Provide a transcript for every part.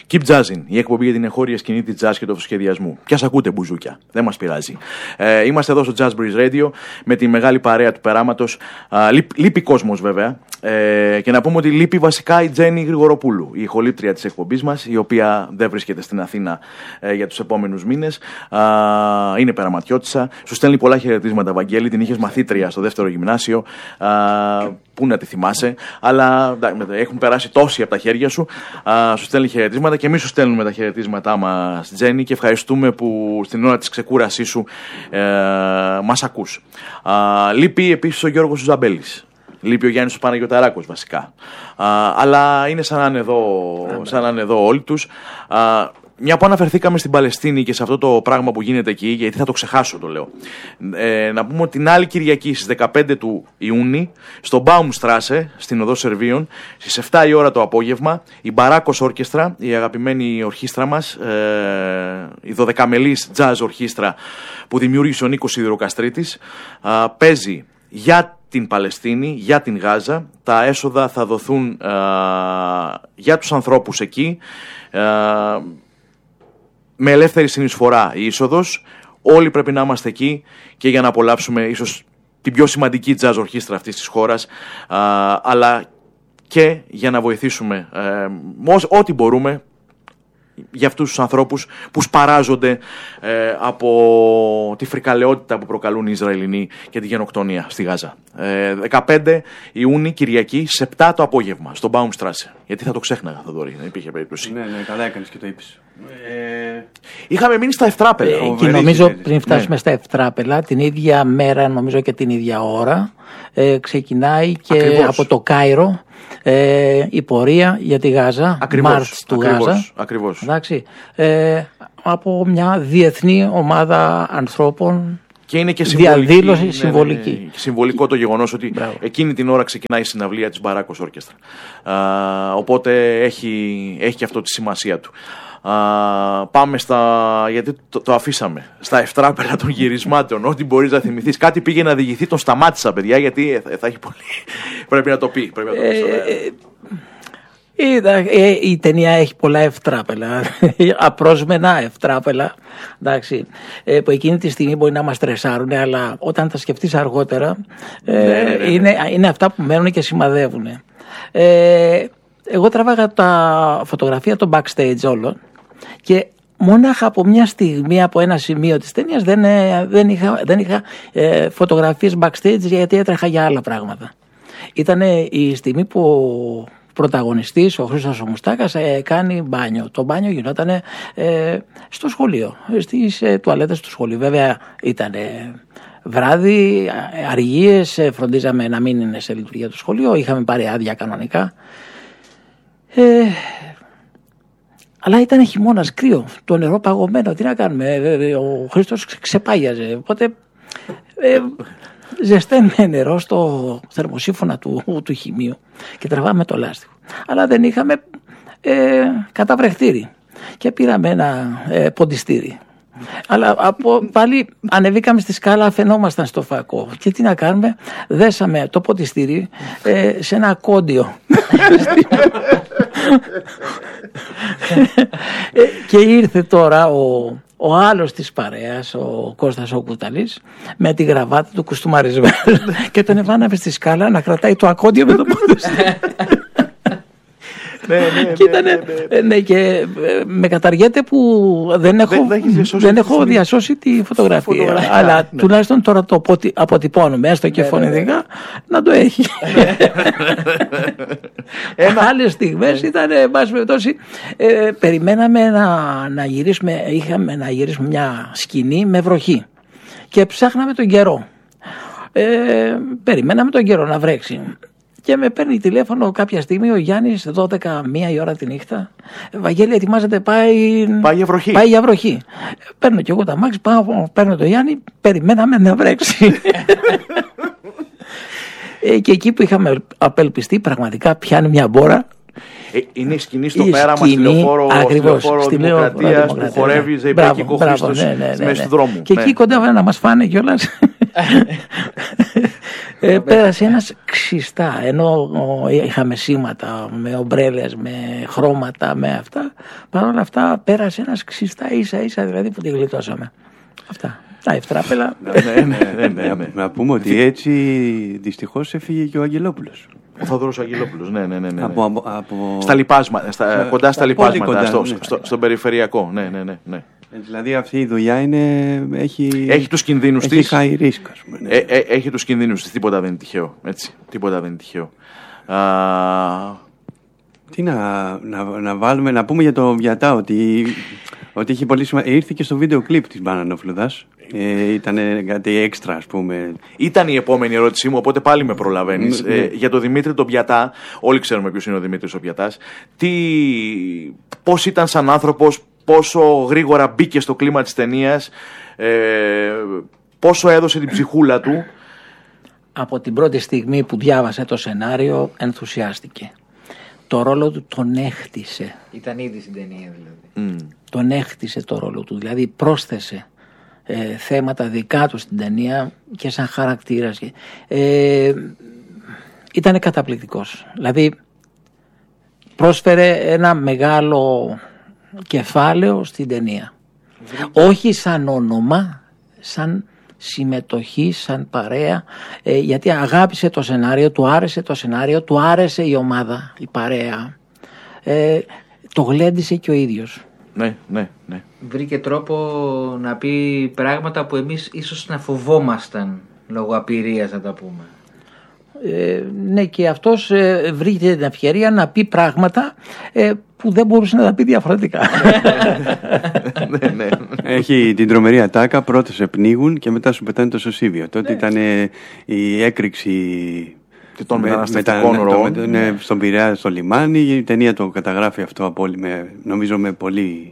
Keep Jazzin, η εκπομπή για την εγχώρια σκηνή της jazz και του αυτοσχεδιασμού. Ποια ακούτε, μπουζούκια, δεν μας πειράζει. Είμαστε εδώ στο Jazz Breeze Radio με τη μεγάλη παρέα του περάματος. Λείπει κόσμος βέβαια. Και να πούμε ότι λείπει βασικά η Τζέννη Γρηγοροπούλου, η ηχολήπτρια της εκπομπής μας, η οποία δεν βρίσκεται στην Αθήνα για τους επόμενους μήνες. Είναι περαματιώτισσα. Σου στέλνει πολλά χαιρετίσματα, Βαγγέλη. Την είχες μαθήτρια στο δεύτερο γυμνάσιο. Πού να τη θυμάσαι, αλλά έχουν περάσει τόσοι από τα χέρια σου. Σου στέλνει χαιρετίσματα και εμείς σου στέλνουμε τα χαιρετίσματά μας, Τζέννη, και ευχαριστούμε που στην ώρα της ξεκούρασής σου μας ακούς. Λείπει επίσης ο Γιώργος Ζαμπέλης. Λείπει ο Γιάννης ο Παναγιωταράκος βασικά. Αλλά είναι σαν να είναι εδώ όλοι τους. Μια που αναφερθήκαμε στην Παλαιστίνη και σε αυτό το πράγμα που γίνεται εκεί, γιατί θα το ξεχάσω, το λέω. Να πούμε ότι την άλλη Κυριακή στις 15 του Ιούνιου, στο Baumstrasse, στην οδό Σερβίων, στις 7 η ώρα το απόγευμα, η Μπαράκος Όρκεστρα, η αγαπημένη ορχήστρα μας, η 12μελής jazz ορχήστρα που δημιούργησε ο Νίκος Σιδηροκαστρίτης, παίζει για την Παλαιστίνη, για την Γάζα. Τα έσοδα θα δοθούν για τους ανθρώπους εκεί, με ελεύθερη συνεισφορά η είσοδος. Όλοι πρέπει να είμαστε εκεί και για να απολαύσουμε ίσως την πιο σημαντική jazz ορχήστρα αυτής της χώρας, αλλά και για να βοηθήσουμε ό,τι μπορούμε για αυτούς τους ανθρώπους που σπαράζονται από τη φρικαλαιότητα που προκαλούν οι Ισραηλινοί και τη γενοκτονία στη Γάζα. 15 Ιούνιου, Κυριακή, σε 7 το απόγευμα, στο Baumstrasse. Γιατί θα το ξέχναγα, Θοδωρή, δεν υπήρχε περίπτωση. Ναι, καλά έκανες και το είπες. Είχαμε μείνει στα Ευτράπελα. Και νομίζω πριν φτάσουμε στα Ευτράπελα, την ίδια μέρα, νομίζω και την ίδια ώρα, ξεκινάει και ακριβώς από το Κάιρο η πορεία για τη Γάζα, Μάρτς του Γάζα. Ακριβώς. Εντάξει, από μια διεθνή ομάδα ανθρώπων. Και είναι και διαδήλωση συμβολική. Ναι. Συμβολικό το γεγονός ότι εκείνη την ώρα ξεκινάει η συναυλία της Μπαράκος Όρκεστρα. Οπότε έχει και αυτό τη σημασία του. Πάμε γιατί το αφήσαμε στα Ευτράπελα των γυρισμάτων. Ό,τι μπορείς να θυμηθείς. Κάτι πήγε να διηγηθεί, τον σταμάτησα, παιδιά, γιατί θα έχει πολύ. Πρέπει να το πει. Η ταινία έχει πολλά Ευτράπελα, απρόσμενα Ευτράπελα, εντάξει, που εκείνη τη στιγμή μπορεί να μας στρεσάρουν, αλλά όταν τα σκεφτείς αργότερα είναι αυτά που μένουν και σημαδεύουν. Εγώ τραβάγα τα φωτογραφία των backstage όλων και μόναχα από μια στιγμή, από ένα σημείο της ταινίας δεν είχα φωτογραφίες backstage, γιατί έτρεχα για άλλα πράγματα. Ήταν η στιγμή που ο πρωταγωνιστής, ο Χρήστος ο Μουστάκας, κάνει μπάνιο. Το μπάνιο γινόταν στο σχολείο, στις τουαλέτες του σχολείου. Βέβαια ήταν βράδυ, αργίες, φροντίζαμε να μην είναι σε λειτουργία το σχολείο, είχαμε πάρει άδεια κανονικά. Αλλά ήταν χειμώνας, κρύο, το νερό παγωμένο, τι να κάνουμε, ο Χρήστος ξεπάγιαζε, οπότε ζεσταίνουμε νερό στο θερμοσύφωνα του χημείου και τραβάμε το λάστιχο. Αλλά δεν είχαμε καταβρεχτήρι και πήραμε ένα ποντιστήρι. Αλλά πάλι ανεβήκαμε στη σκάλα, φαινόμασταν στο φακό. Και τι να κάνουμε, δέσαμε το ποντιστήρι σε ένα κόντιο. Και ήρθε τώρα ο άλλος της παρέας, ο Κώστας ο Κουταλής, με τη γραβάτα του κουστούμαρισμένη και τον εβάναμε στη σκάλα να κρατάει το ακόντιο με το ποντιστήρι. Και με καταργέται που δεν έχω διασώσει τη φωτογραφία. Αλλά τουλάχιστον τώρα το αποτυπώνουμε, έστω και φωνητικά, να το έχει. Άλλες στιγμές ήταν, περιμέναμε να γυρίσουμε, είχαμε να γυρίσουμε μια σκηνή με βροχή και ψάχναμε τον καιρό. Περιμέναμε τον καιρό να βρέξει. Και με παίρνει τηλέφωνο κάποια στιγμή ο Γιάννης, 12-1 η ώρα τη νύχτα. Βαγγέλη, ετοιμάζεται, πάει για βροχή. Παίρνω κι εγώ τα μάξι, παίρνω το Γιάννη, περιμέναμε να βρέξει. Και εκεί που είχαμε απελπιστεί, πραγματικά πιάνει μια μπόρα. Είναι η σκηνή στο πέραμα στη Λεωφόρο Δημοκρατίας που χορεύει Ζεϊμπέκικο Χρήστος στη μέση του δρόμου. Και εκεί κοντά να μας φάνε κιόλας. Πέρασε ένας ξιστά, ενώ είχαμε σήματα με ομπρέλες, με χρώματα, με αυτά. Παρ' όλα αυτά πέρασε ένας ξιστά ίσα δηλαδή που τη γλιτώσαμε. Αυτά. Τα ευτράπελα. Να πούμε ότι έτσι δυστυχώς έφυγε και ο Αγγελόπουλος. Ο Θοδωρός Αγγελόπουλος, ναι. Από... Στα λιπάσματα, κοντά στα λιπάσματα, στον περιφερειακό, ναι. Δηλαδή αυτή η δουλειά έχει τους κινδύνους της. Έχει high risk, ας πούμε. Έχει τους κινδύνους της, τίποτα δεν είναι τυχαίο. Έτσι, τίποτα δεν είναι τυχαίο. Τι να βάλουμε, να πούμε για το Βιατά ότι είχε πολύ σημασία. Ήρθε και στο βίντεο κλιπ της Μπανανόφλουδας. Ήταν κάτι έξτρα, ας πούμε. Ήταν η επόμενη ερώτησή μου, οπότε πάλι με προλαβαίνεις. Για τον Δημήτρη τον Πιατά, όλοι ξέρουμε ποιος είναι ο Δημήτρης ο Πιατάς. Πώς ήταν σαν άνθρωπος, πόσο γρήγορα μπήκε στο κλίμα της ταινίας, πόσο έδωσε την ψυχούλα του. Από την πρώτη στιγμή που διάβασε το σενάριο ενθουσιάστηκε. Το ρόλο του τον έχτισε. Ήταν ήδη στην ταινία δηλαδή. Τον έχτισε το ρόλο του, δηλαδή πρόσθεσε θέματα δικά του στην ταινία και σαν χαρακτήρας. Ήταν καταπληκτικός. Δηλαδή πρόσφερε ένα μεγάλο κεφάλαιο στην ταινία. Όχι σαν όνομα, σαν συμμετοχή, σαν παρέα, γιατί αγάπησε το σενάριο, του άρεσε το σενάριο, του άρεσε η ομάδα, η παρέα, το γλέντισε και ο ίδιος. Ναι. Βρήκε τρόπο να πει πράγματα που εμείς ίσως να φοβόμασταν λόγω απειρίας, να τα πούμε. Ναι, και αυτός βρήκε την ευκαιρία να πει πράγματα που δεν μπορούσε να τα πει διαφορετικά. Ναι. Έχει την τρομερή ατάκα, πρώτα σε πνίγουν και μετά σου πετάνε το σωσίβιο. Τότε ήταν η έκρηξη των μεταναστευτικών ροών στον Πειραιά, στο λιμάνι. Η ταινία το καταγράφει αυτό νομίζω με πολύ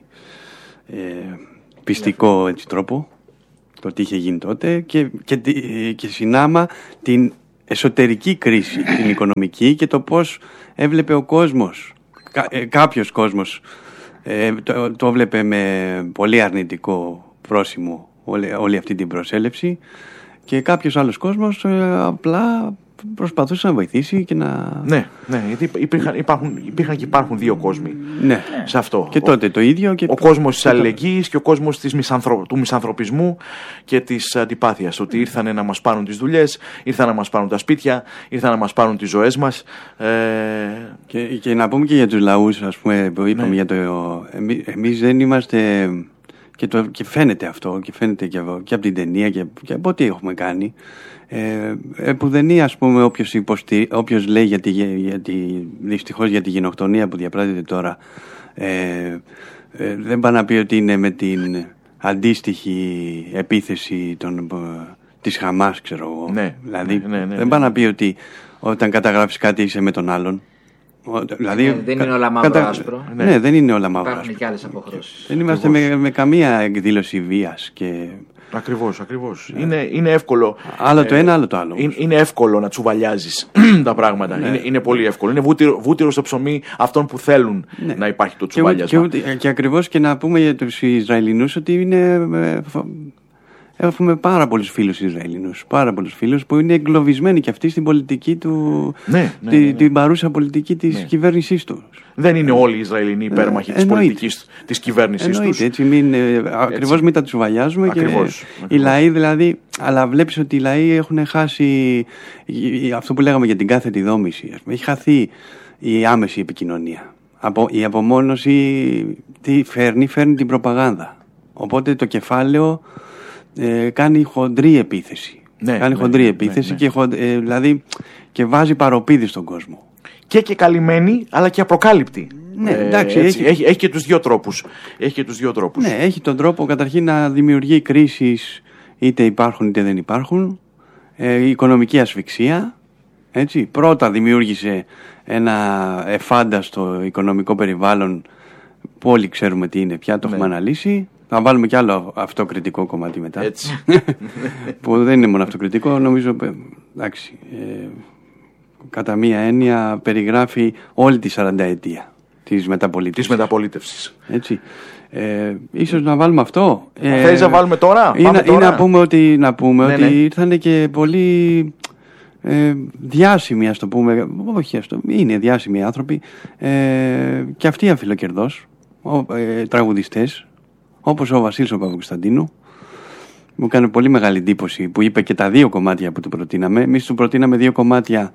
πιστικό έτσι, τρόπο, το τι είχε γίνει τότε, και συνάμα την εσωτερική κρίση, την οικονομική, και το πώς έβλεπε ο κόσμος, κάποιος κόσμος το έβλεπε με πολύ αρνητικό πρόσημο όλη αυτή την προσέλευση, και κάποιος άλλος κόσμος απλά προσπαθούσε να βοηθήσει και να... Ναι, γιατί υπήρχαν και υπάρχουν δύο κόσμοι σε αυτό. Και τότε το ίδιο. Ο κόσμος της αλληλεγγύης και ο κόσμος του μισανθρωπισμού και της αντιπάθειας. Ότι ήρθαν να μας πάρουν τις δουλειές, ήρθαν να μας πάρουν τα σπίτια, ήρθαν να μας πάρουν τις ζωές μας. Και να πούμε και για τους λαούς, ας πούμε, που είπαμε για το... Εμείς δεν είμαστε... Και φαίνεται αυτό, και φαίνεται και από την ταινία και από ό,τι έχουμε κάνει. Επουδενή, ας πούμε, όποιος λέει δυστυχώς για τη γενοκτονία που διαπράττεται τώρα, δεν πάει να πει ότι είναι με την αντίστοιχη επίθεση της Χαμάς, ξέρω εγώ. Δηλαδή δεν πάει να πει ότι όταν καταγράφεις κάτι είσαι με τον άλλον. Δηλαδή, δεν είναι όλα μαύρο-άσπρο. Ναι, δεν είναι όλα μαύρο-άσπρο. Υπάρχουν και άλλες αποχρώσεις. Δεν είμαστε με καμία εκδήλωση βίας και... Ακριβώς. Είναι εύκολο. Άλλο το ένα, άλλο το άλλο. Είναι εύκολο να τσουβαλιάζεις τα πράγματα. Είναι πολύ εύκολο. Είναι βούτυρο στο ψωμί αυτών που θέλουν να υπάρχει το τσουβαλιάσμα. Και ακριβώς, και να πούμε για τους Ισραηλινούς ότι έχουμε πάρα πολλούς φίλους Ισραηλινούς. Πάρα πολλούς φίλους που είναι εγκλωβισμένοι και αυτοί στην πολιτική του. Την παρούσα πολιτική της κυβέρνησής του. Δεν είναι όλοι οι Ισραηλινοί υπέρμαχοι της πολιτικής της κυβέρνησής τους. Ακριβώς μην τα τσουβαλιάζουμε. Ακριβώς. Οι λαοί δηλαδή. Αλλά βλέπεις ότι οι λαοί έχουν χάσει αυτό που λέγαμε για την κάθετη δόμηση. Έχει χαθεί η άμεση επικοινωνία. Η απομόνωση τι φέρνει την προπαγάνδα. Οπότε το κεφάλαιο κάνει χοντρή επίθεση. Δηλαδή και βάζει παροπίδι στον κόσμο. Και καλυμμένη, αλλά και απροκάλυπτη. Εντάξει, έχει και τους δύο τρόπους. Ναι, έχει τον τρόπο καταρχήν να δημιουργεί κρίσεις, είτε υπάρχουν είτε δεν υπάρχουν. Η οικονομική ασφυξία. Έτσι. Πρώτα δημιούργησε ένα εφάνταστο οικονομικό περιβάλλον που όλοι ξέρουμε τι είναι πια, το έχουμε αναλύσει. Θα βάλουμε κι άλλο αυτοκριτικό κομμάτι μετά. Έτσι. Που δεν είναι μόνο αυτοκριτικό, νομίζω. Εντάξει, κατά μία έννοια περιγράφει όλη τη 40 ετία. της μεταπολίτευσης. Έτσι. Ίσως να βάλουμε αυτό. Θέλεις να βάλουμε τώρα? Ή να πούμε ότι ήρθαν και πολύ διάσημοι, ας το πούμε. Όχι, είναι διάσημοι άνθρωποι. Και αυτοί αφιλοκερδός. Τραγουδιστές. Όπως ο Βασίλης ο Παπακοσταντίνου. Μου έκανε πολύ μεγάλη εντύπωση που είπε και τα 2 κομμάτια που του προτείναμε. Εμείς του προτείναμε 2 κομμάτια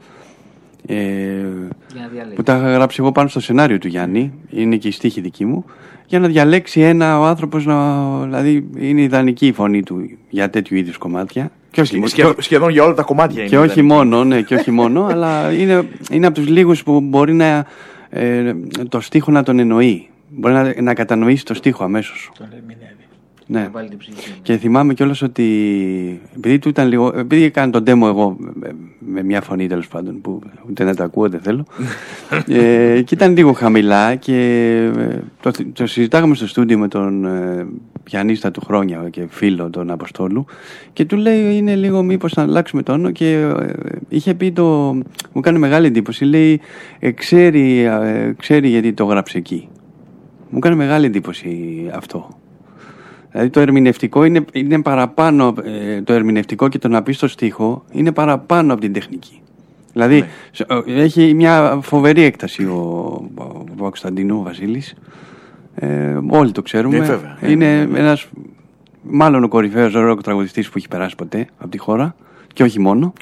που τα είχα γράψει εγώ πάνω στο σενάριο του Γιάννη. Είναι και η στίχη δική μου. Για να διαλέξει ένα ο άνθρωπος, δηλαδή είναι ιδανική η φωνή του για τέτοιου είδους κομμάτια. Σχεδόν για όλα τα κομμάτια είναι. Και όχι μόνο, και όχι μόνο, αλλά είναι από τους λίγους που μπορεί το στίχο να τον εννοεί. Μπορεί να κατανοήσει το στίχο αμέσως. Ναι. Και θυμάμαι κιόλας ότι επειδή έκανε τον demo εγώ με μια φωνή τέλος πάντων που ούτε να τα ακούω δεν θέλω και ήταν λίγο χαμηλά και το συζητάγαμε στο στούντιο με τον πιανίστα του χρόνια και φίλο τον Αποστόλου και του λέει είναι λίγο μήπως να αλλάξουμε τόνο και είχε πει μου κάνει μεγάλη εντύπωση, λέει ξέρει γιατί το γράψε εκεί. Μου κάνει μεγάλη εντύπωση αυτό. Δηλαδή το ερμηνευτικό είναι παραπάνω, το ερμηνευτικό και το να πει στο στίχο είναι παραπάνω από την τεχνική. Δηλαδή έχει μια φοβερή έκταση ο Κωνσταντίνου, ο Βασίλης. Όλοι το ξέρουμε. Είναι ένας μάλλον ο κορυφαίος ροκ τραγουδιστής που έχει περάσει ποτέ από τη χώρα. Και όχι μόνο.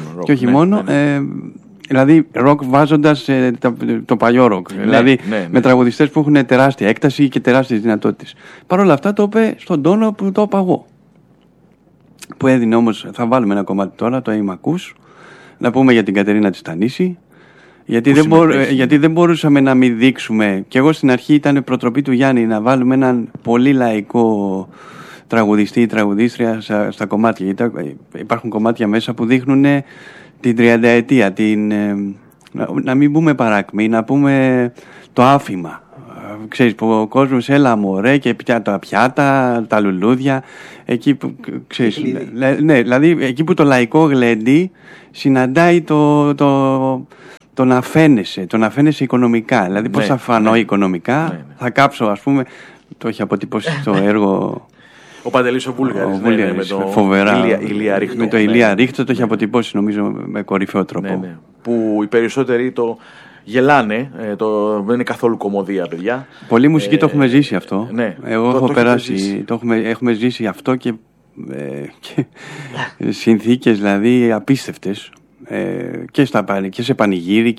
Δηλαδή ροκ βάζοντας το παλιό ροκ. Δηλαδή με τραγουδιστές που έχουν τεράστια έκταση και τεράστιες δυνατότητες. Παρ' όλα αυτά το είπε στον τόνο που το είπα εγώ. Που έδινε όμως, θα βάλουμε ένα κομμάτι τώρα, το «Είμαι ακούς», να πούμε για την Κατερίνα της Τανίση. Γιατί δεν μπορούσαμε να μην δείξουμε. Και εγώ στην αρχή ήταν προτροπή του Γιάννη να βάλουμε έναν πολύ λαϊκό τραγουδιστή ή τραγουδίστρια στα κομμάτια. Γιατί υπάρχουν κομμάτια μέσα που δείχνουν την 30ετία, να μην πούμε παράκμη, να πούμε το άφημα. Ξέρεις, που ο κόσμος έλα μωρέ και τα πιάτα, τα λουλούδια, εκεί που, ξέρεις, ναι, δηλαδή εκεί που το λαϊκό γλέντι συναντάει το να φαίνεσαι οικονομικά. Δηλαδή πώς θα φανώ οικονομικά, θα κάψω, ας πούμε, το έχει αποτυπώσει στο έργο... Ο Παντελής ο Βούλγαρης, με το φοβερά Ηλία Ρίχτο. Με το Ηλία Ρίχτο το έχει αποτυπώσει νομίζω με κορυφαίο τρόπο. Που οι περισσότεροι το γελάνε, δεν είναι καθόλου κωμωδία, παιδιά. Πολλή μουσική το έχουμε ζήσει αυτό. Ναι, εγώ έχω περάσει, έχουμε ζήσει αυτό και συνθήκες δηλαδή απίστευτες και σε πανηγύρι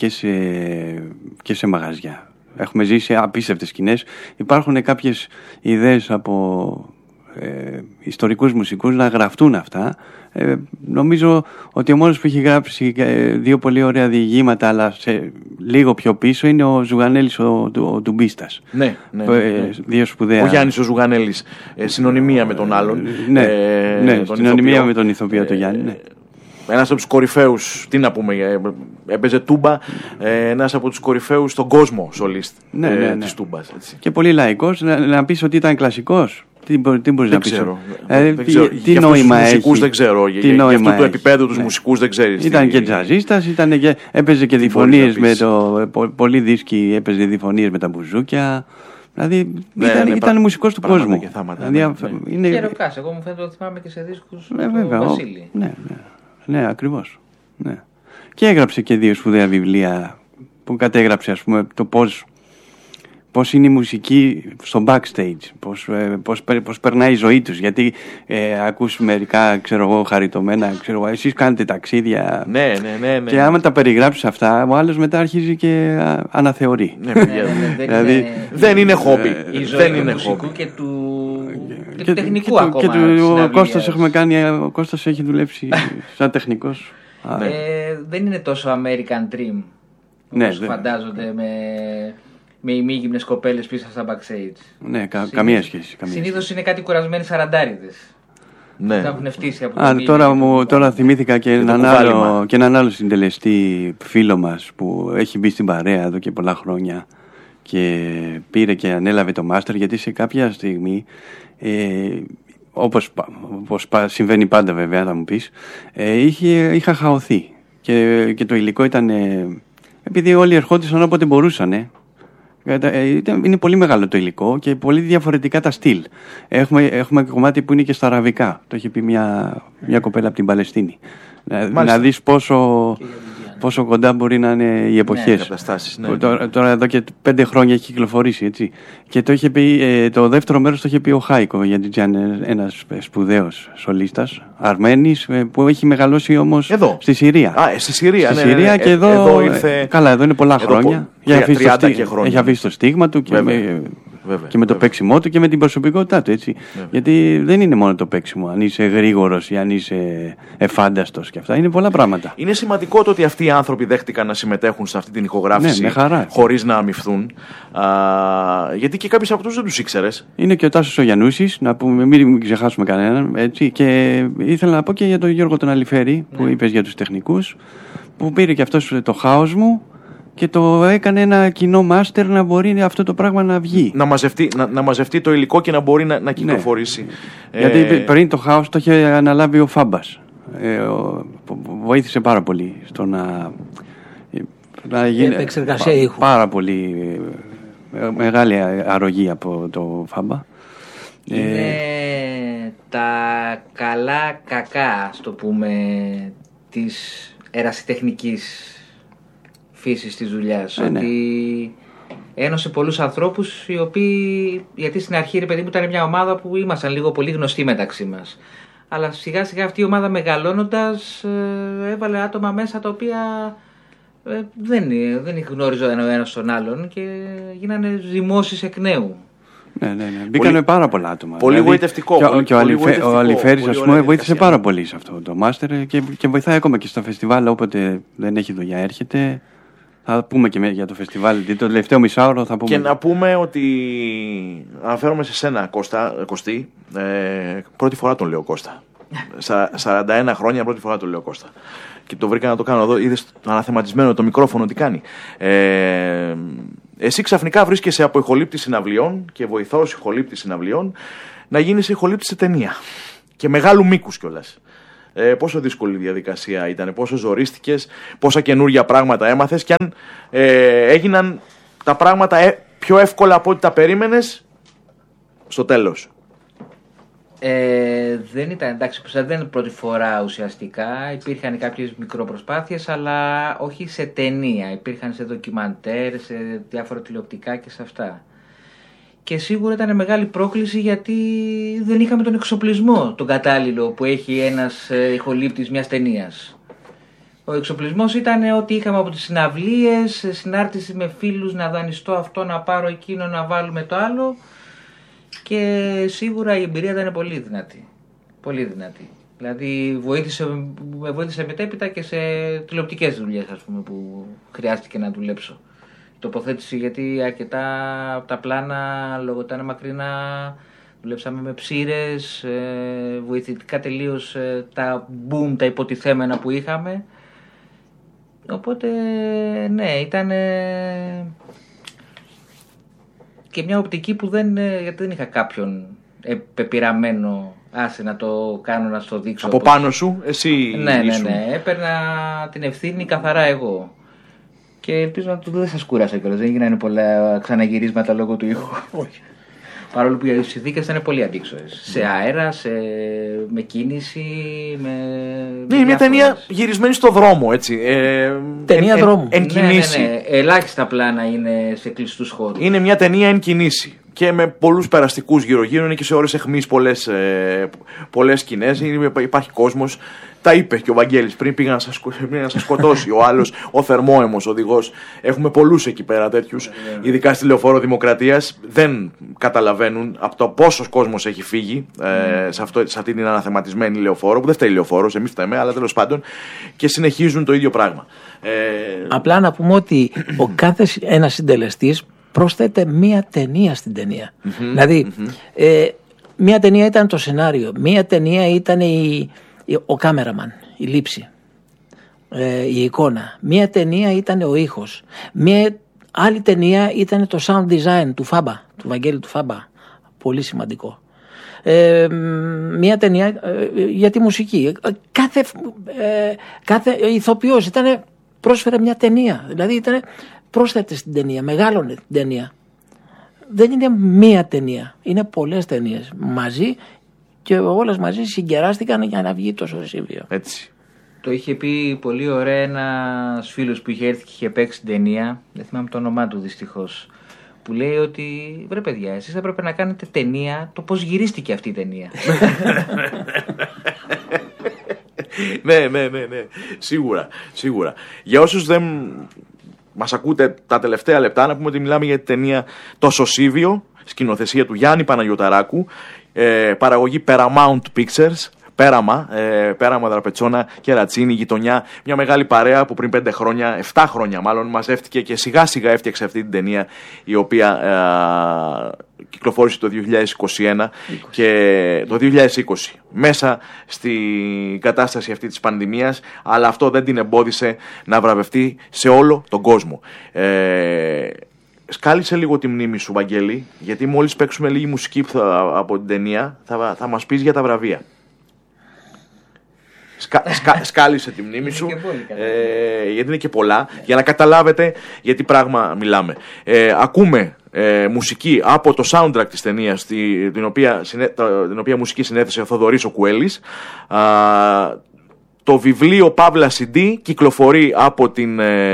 και σε μαγαζιά. Έχουμε ζήσει απίστευτες σκηνές. Υπάρχουν κάποιες ιδέες από ιστορικούς μουσικούς να γραφτούν αυτά. Νομίζω ότι ο μόνος που έχει γράψει 2 πολύ ωραία διηγήματα αλλά σε λίγο πιο πίσω είναι ο Ζουγανέλης ο Ντουμπίστας. Ναι. 2 σπουδαία. Ο Γιάννης ο Ζουγανέλης, συνωνυμία με τον άλλον. Ναι, συνωνυμία με τον ηθοποιό τον Γιάννη. Ναι. Ένας από τους κορυφαίους, τι να πούμε, έπαιζε τούμπα, ένας από τους κορυφαίους στον κόσμο σολίστ της τούμπας. Έτσι. Και πολύ λαϊκός, να πεις ότι ήταν κλασικός. Τι μπορείς να πεις? Τι νόημα έχει? Μουσικούς δεν ξέρω. Για αυτού του επίπεδου τους μουσικούς δεν ξέρεις. Ήταν και τζαζίστας, έπαιζε και διφωνίες με το... Πολλοί δίσκοι έπαιζε διφωνίες με τα μπουζούκια. Δηλαδή ήταν μουσικός του κόσμου. Και ροκάς, εγώ μου φαίνεται ότι θυμάμαι και σε δίσκους του Βασίλη. Ναι, ακριβώς. Ναι. Και έγραψε και 2 σπουδαία βιβλία που κατέγραψε, ας πούμε, το πώς είναι η μουσική στο backstage, πώς περνάει η ζωή τους. Γιατί ακούς μερικά, ξέρω εγώ, χαριτωμένα, εσείς κάνετε ταξίδια. Ναι. Και άμα τα περιγράψεις αυτά, ο άλλος μετά αρχίζει και αναθεωρεί. Δηλαδή δεν είναι χόμπι. Η ζωή του μουσικού και του τεχνικού ακόμα. Ο Κώστας έχει δουλέψει σαν τεχνικός. Δεν είναι τόσο American Dream όπως φαντάζονται με ημίγυμνες κοπέλες πίσω στα backstage. Ναι, καμία σχέση. Συνήθως είναι κάτι κουρασμένοι σαραντάριδες. Ναι. Θα έχουν φτύσει από τώρα θυμήθηκα και έναν άλλο συντελεστή φίλο μας που έχει μπει στην παρέα εδώ και πολλά χρόνια και πήρε και ανέλαβε το μάστερ, γιατί σε κάποια στιγμή όπως συμβαίνει πάντα βέβαια, θα μου πεις, είχα χαωθεί και το υλικό ήταν επειδή όλοι ερχόντουσαν όποτε μπορούσαν Είναι πολύ μεγάλο το υλικό και πολύ διαφορετικά τα στυλ. Έχουμε κομμάτι που είναι και στα αραβικά. Το έχει πει μια κοπέλα από την Παλαιστίνη. Να δεις πόσο κοντά μπορεί να είναι οι εποχές. Ναι. Τώρα εδώ και 5 χρόνια έχει κυκλοφορήσει, έτσι. Και το είχε πει, το δεύτερο μέρος το είχε πει ο Χάικο Γιαντζιτζιάν, ένας σπουδαίος σολίστας Αρμένης που έχει μεγαλώσει όμως στη Συρία. Στη Συρία, στη Συρία και εδώ ήρθε. Καλά, εδώ είναι πολλά χρόνια. Έχει αφήσει το στίγμα του και με το παίξιμό του και με την προσωπικότητά του, έτσι. Γιατί δεν είναι μόνο το παίξιμο, αν είσαι γρήγορος ή αν είσαι εφάνταστος και αυτά. Είναι πολλά πράγματα. Είναι σημαντικό το ότι αυτοί οι άνθρωποι δέχτηκαν να συμμετέχουν σε αυτή την ηχογράφηση χωρίς να αμυφθούν. Γιατί και κάποιους από αυτούς δεν τους ήξερες. Είναι και ο Τάσος ο Γιαννούσης, να πούμε, μην ξεχάσουμε κανέναν. Έτσι. Και ήθελα να πω και για τον Γιώργο τον Αλιφέρη, που είπες για τους τεχνικούς, που πήρε και αυτός το χάος μου και το έκανε ένα κοινό μάστερ να μπορεί αυτό το πράγμα να βγει. Να μαζευτεί το υλικό και να μπορεί να κυκλοφορήσει. Γιατί πριν το χάος το είχε αναλάβει ο Φάμπας. Βοήθησε πάρα πολύ στο να γίνει επεξεργασία ήχου. Πάρα πολύ μεγάλη αρρωγή από το Φάμπα. Είναι τα καλά κακά, ας το πούμε, της ερασιτεχνικής φύσης της δουλειάς. Ότι ένωσε πολλούς ανθρώπους οι οποίοι, γιατί στην αρχή, ρε παιδί μου, ήταν μια ομάδα που ήμασταν λίγο πολύ γνωστοί μεταξύ μας. Αλλά σιγά σιγά αυτή η ομάδα μεγαλώνοντας έβαλε άτομα μέσα τα οποία δεν γνώριζαν ο ένας τον άλλον και γίνανε ζυμώσεις εκ νέου. Ναι. Μπήκανε πάρα πολλά άτομα. Πολύ γοητευτικό. Και ο Αλιφέρης, ας πούμε, βοήθησε πάρα πολύ σε αυτό το μάστερ και βοηθάει ακόμα και στα φεστιβάλ. Όποτε δεν έχει δουλειά, έρχεται. Θα πούμε και για το φεστιβάλ, το τελευταίο μισάωρο θα πούμε. Και να πούμε ότι αναφέρομαι σε σένα, Κωστή, πρώτη φορά τον λέω Κώστα. 41 χρόνια πρώτη φορά τον λέω Κώστα. Και το βρήκα να το κάνω εδώ, είδες το αναθεματισμένο το μικρόφωνο τι κάνει. Εσύ ξαφνικά βρίσκεσαι από ηχολήπτη συναυλιών και βοηθός ηχολήπτη συναυλιών να γίνεις ηχολήπτη σε ταινία. Και μεγάλου μήκους κιόλας. Πόσο δύσκολη διαδικασία ήταν, πόσο ζορίστηκες, πόσα καινούργια πράγματα έμαθες και αν έγιναν τα πράγματα πιο εύκολα από ό,τι τα περίμενες στο τέλος. Δεν ήταν, εντάξει, δεν είναι πρώτη φορά ουσιαστικά. Υπήρχαν κάποιες μικροπροσπάθειες, αλλά όχι σε ταινία. Υπήρχαν σε ντοκιμαντέρ, σε διάφορα τηλεοπτικά και σε αυτά. Και σίγουρα ήταν μεγάλη πρόκληση γιατί δεν είχαμε τον εξοπλισμό, τον κατάλληλο που έχει ένας ηχολήπτης μιας ταινίας. Ο εξοπλισμός ήταν ό,τι είχαμε από τις συναυλίες, συνάρτηση με φίλους, να δανειστώ αυτό, να πάρω εκείνο, να βάλουμε το άλλο. Και σίγουρα η εμπειρία ήταν πολύ δυνατή. Πολύ δυνατή. Δηλαδή με βοήθησε μετέπειτα και σε τηλεοπτικές δουλειές, ας πούμε, που χρειάστηκε να δουλέψω. Τοποθέτηση, γιατί αρκετά από τα πλάνα λόγω ήταν μακρινά, δουλέψαμε με ψήρες, βοηθητικά τελείως τα boom, τα υποτιθέμενα που είχαμε. Οπότε ναι, ήταν και μια οπτική που γιατί δεν είχα κάποιον πεπειραμένο, άσε να το κάνω, να στο δείξω. Από πάνω σου, εσύ ναι, έπαιρνα την ευθύνη καθαρά εγώ. Και ελπίζω να δεν σας κούρασα κιόλας. Δεν έγιναν πολλά ξαναγυρίσματα λόγω του ήχου. Όχι. Παρόλο που οι συνθήκες ήταν πολύ αντίξωες. Σε αέρα, με κίνηση, είναι μια ταινία γυρισμένη στο δρόμο, έτσι. Ταινία δρόμου. Εν κινήσει. Ναι. Ελάχιστα πλάνα είναι σε κλειστούς χώρους. Είναι μια ταινία εν κινήσει. Και με πολλούς περαστικούς γύρω-γύρω, είναι και σε ώρες αιχμής πολλές σκηνές. Υπάρχει κόσμος. Τα είπε και ο Βαγγέλης πριν, πήγα να σας σκοτώσει. Ο άλλος, ο θερμόαιμος οδηγός. Έχουμε πολλούς εκεί πέρα τέτοιους, ειδικά στη Λεωφόρο Δημοκρατίας. Δεν καταλαβαίνουν από το πόσος κόσμος έχει φύγει σε αυτή την αναθεματισμένη λεωφόρο, που δεν φταίει η λεωφόρος, εμείς φταίμε, αλλά τέλος πάντων, και συνεχίζουν το ίδιο πράγμα. Απλά να πούμε ότι ο κάθε ένας συντελεστής προσθέτει μία ταινία στην ταινία. Δηλαδή, μία ταινία ήταν το σενάριο, μία ταινία ήταν ο κάμεραμαν, η λήψη, η εικόνα. Μία ταινία ήταν ο ήχος. Μία άλλη ταινία ήταν το sound design του Φάμπα, του Βαγγέλη του Φάμπα. Πολύ σημαντικό. Μία ταινία για τη μουσική. Κάθε ηθοποιός πρόσφερε μια ταινία. Δηλαδή ήταν πρόσθετε στην ταινία, μεγάλωνε την ταινία. Δεν είναι μία ταινία, είναι πολλές ταινίες μαζί και όλες μαζί συγκεράστηκαν για να βγει το Σωσίβιο. Έτσι. Το είχε πει πολύ ωραία ένας φίλος που είχε έρθει και είχε παίξει την ταινία, δεν θυμάμαι το όνομά του δυστυχώς, που λέει ότι βρε παιδιά, εσείς θα πρέπει να κάνετε ταινία το πώς γυρίστηκε αυτή η ταινία. Ναι. Σίγουρα. Για όσους δεν μας ακούτε τα τελευταία λεπτά, να πούμε ότι μιλάμε για την ταινία Το Σωσίβιο, σκηνοθεσία του Γιάννη Παναγιωταράκου, παραγωγή Paramount Pictures. Πέραμα, Δραπετσόνα και Ρατσίνη, γειτονιά. Μια μεγάλη παρέα που πριν 5 χρόνια, 7 χρόνια μάλλον, μαζεύτηκε και σιγά σιγά έφτιαξε αυτή την ταινία, η οποία κυκλοφόρησε το 2021 και το 2020 μέσα στην κατάσταση αυτή της πανδημίας, αλλά αυτό δεν την εμπόδισε να βραβευτεί σε όλο τον κόσμο. Σκάλισε λίγο τη μνήμη σου, Βαγγέλη, γιατί μόλις παίξουμε λίγη μουσική από την ταινία θα μας πεις για τα βραβεία. Σκάλισε τη μνήμη σου, γιατί είναι και πολλά, για να καταλάβετε γιατί πράγμα μιλάμε. Ακούμε μουσική από το soundtrack της ταινίας, την οποία μουσική συνέθεσε ο Θοδωρής ο Κουέλης. Το βιβλίο Παύλα CD κυκλοφορεί από τη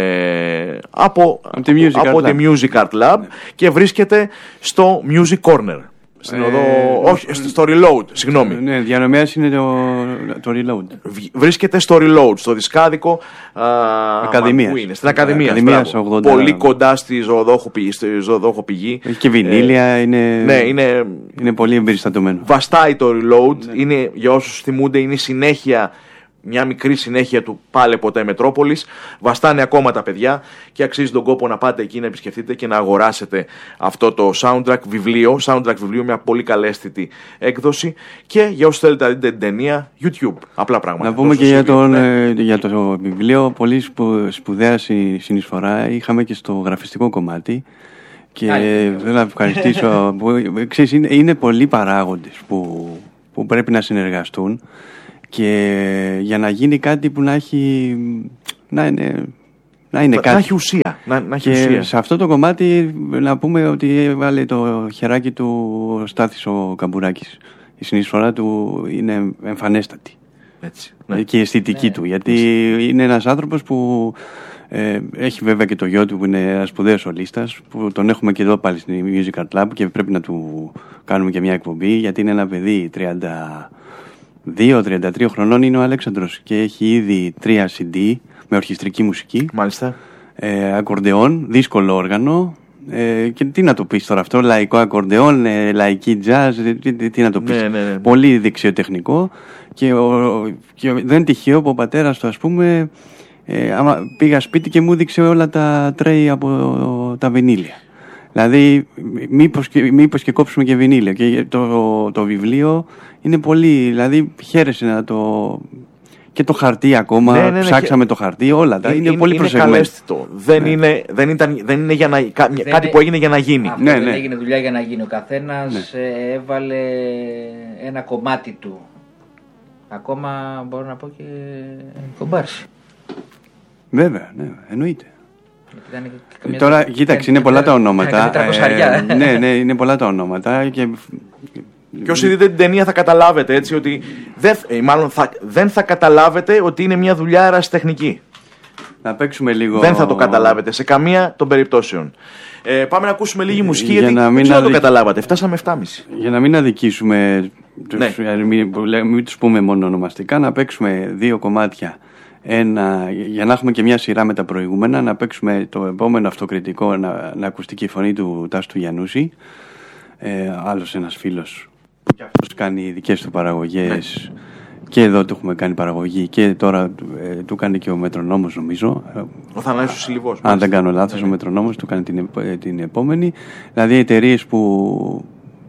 Music Art Lab και βρίσκεται στο Music Corner. Στην οδό, όχι, στο Reload, συγγνώμη. Ναι, διανομέας είναι το Reload. Βρίσκεται στο Reload, στο δισκάδικο Ακαδημίας. Που είναι, στην Ακαδημίας. Πολύ κοντά στη ζωοδόχο πηγή. Έχει και βινίλια, είναι πολύ εμπεριστατωμένο. Βαστάει το Reload, είναι, για όσους θυμούνται, είναι συνέχεια. Μια μικρή συνέχεια του Πάλε ποτέ Μετρόπολης. Βαστάνε ακόμα τα παιδιά και αξίζει τον κόπο να πάτε εκεί να επισκεφτείτε και να αγοράσετε αυτό το soundtrack βιβλίο, μια πολύ καλέσθητη έκδοση. Και για όσους θέλετε να δείτε την ταινία, YouTube. Απλά πράγματα. Να πούμε και για το βιβλίο, πολύ σπουδαία συνεισφορά είχαμε και στο γραφιστικό κομμάτι. Και θέλω να ευχαριστήσω. Ξέρεις, είναι πολλοί παράγοντες που πρέπει να συνεργαστούν. Και για να γίνει κάτι που να είναι κάτι. Να έχει ουσία. Και σε αυτό το κομμάτι να πούμε ότι έβαλε το χεράκι του ο Στάθης ο Καμπουράκης. Η συνεισφορά του είναι εμφανέστατη. Έτσι, ναι. Και η αισθητική του. Γιατί είναι ένας άνθρωπος που έχει βέβαια και το γιο του που είναι ένας σπουδαίος σολίστας, που τον έχουμε και εδώ πάλι στη Music Art Lab και πρέπει να του κάνουμε και μια εκπομπή, γιατί είναι ένα παιδί 32-33 χρονών είναι ο Αλέξανδρος και έχει ήδη 3 CD με ορχιστρική μουσική. Μάλιστα. Ακορντεόν, δύσκολο όργανο. Και τι να το πεις τώρα αυτό, λαϊκό ακορντεόν, λαϊκή jazz, τι να το πεις. Ναι. Πολύ δεξιοτεχνικό και δεν είναι τυχαίο που ο πατέρας του, ας πούμε, άμα πήγα σπίτι και μου έδειξε όλα τα τρέι από τα βινίλια. Δηλαδή, μήπως και κόψουμε και βινίλια. Και το βιβλίο είναι πολύ. Δηλαδή, χαίρεσαι να το. Και το χαρτί ακόμα. Ναι, ψάξαμε το χαρτί, όλα τα. Είναι πολύ προσεγμένο. Είναι καλέσθητο. Δεν είναι για να, κάτι που έγινε για να γίνει. Αυτό δεν έγινε δουλειά για να γίνει. Ο καθένας έβαλε ένα κομμάτι του. Ακόμα μπορώ να πω και κομπάρση. Βέβαια, ναι, εννοείται. Τώρα, κοίταξε, είναι πολλά τα ονόματα. Ναι, είναι πολλά τα ονόματα. Και όσοι δείτε την ταινία θα καταλάβετε έτσι ότι. Δεν θα καταλάβετε ότι είναι μια δουλειά ερασιτεχνική. Να παίξουμε λίγο. Δεν θα το καταλάβετε σε καμία των περιπτώσεων. Πάμε να ακούσουμε λίγη μουσική, γιατί δεν ξέρω να το καταλάβατε. Φτάσαμε 7.30. Για να μην αδικήσουμε. Μην τους πούμε μόνο ονομαστικά, να παίξουμε 2 κομμάτια. Για να έχουμε και μια σειρά με τα προηγούμενα, να παίξουμε το επόμενο αυτοκριτικό, να ακουστεί και η φωνή του Τάσου του Γιαννούση, άλλος ένας φίλος που και αυτός κάνει δικές του παραγωγές. Και εδώ του έχουμε κάνει παραγωγή και τώρα του κάνει και ο Μετρονόμος, νομίζω. Ο Θανάσης Συλλιβός. Αν δεν κάνω λάθος, ο Μετρονόμος του κάνει την επόμενη. Δηλαδή εταιρείες που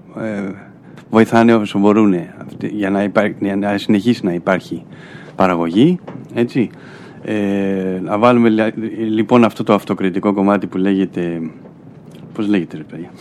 βοηθάνε όσο μπορούν για να συνεχίσει να υπάρχει παραγωγή, έτσι. Να βάλουμε λοιπόν αυτό το αυτοκριτικό κομμάτι που λέγεται. Πώς λέγεται, ρε παιδιά?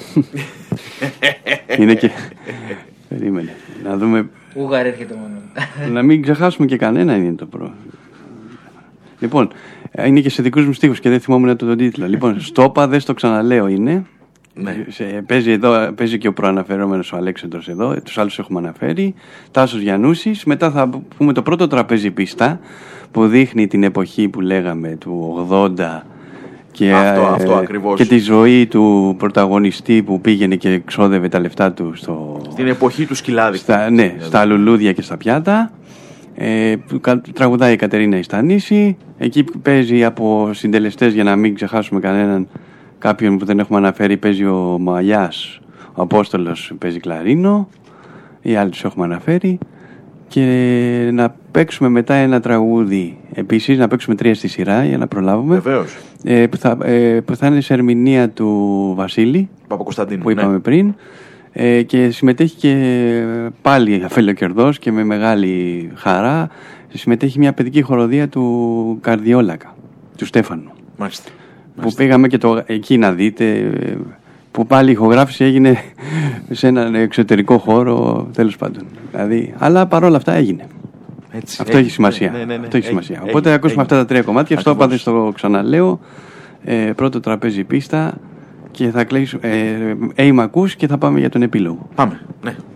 Είναι και. Περίμενε. Να δούμε. Ούγαρ έρχεται μόνο. Να μην ξεχάσουμε και κανένα, είναι το πρώτο. Λοιπόν, είναι και σε δικούς μου στίχους και δεν θυμόμουν τον τίτλο. Λοιπόν, «Στόπα, δεν στο ξαναλέω» είναι. Ναι. Παίζει και ο προαναφερόμενος ο Αλέξανδρος εδώ. Τους άλλους έχουμε αναφέρει. Τάσος Γιαννούσης. Μετά θα πούμε το πρώτο τραπέζι πίστα, που δείχνει την εποχή που λέγαμε του 80 και, αυτό ακριβώς. Και τη ζωή του πρωταγωνιστή που πήγαινε και ξόδευε τα λεφτά του στην εποχή του σκυλάδι. Στα λουλούδια και στα πιάτα. Τραγουδάει η Κατερίνα Ιστανίση. Εκεί παίζει από συντελεστές, για να μην ξεχάσουμε κανέναν, κάποιον που δεν έχουμε αναφέρει, παίζει ο Μαλιάς, ο Απόστολος παίζει κλαρίνο, οι άλλοι τους έχουμε αναφέρει. Και να παίξουμε μετά ένα τραγούδι, επίσης να παίξουμε 3 στη σειρά για να προλάβουμε. Βεβαίως. Που θα είναι σε ερμηνεία του Βασίλη Παπακοσταντίνου, που είπαμε πριν. Και συμμετέχει και πάλι αφελοκερδός και με μεγάλη χαρά. Συμμετέχει μια παιδική χοροδία του Καρδιόλακα, του Στέφανου. Μάλιστα. Που πήγαμε και εκεί να δείτε, που πάλι η ηχογράφηση έγινε σε έναν εξωτερικό χώρο, τέλος πάντων. Δηλαδή, αλλά παρόλα αυτά έγινε. Έτσι, αυτό έχει σημασία. Αυτό έχει σημασία. Οπότε ακούσουμε αυτά τα 3 κομμάτια. Αυτό είπατε, στο ξαναλέω. Πρώτο τραπέζι πίστα και θα κλείσουμε. Ακούς και θα πάμε για τον επίλογο. Πάμε, ναι.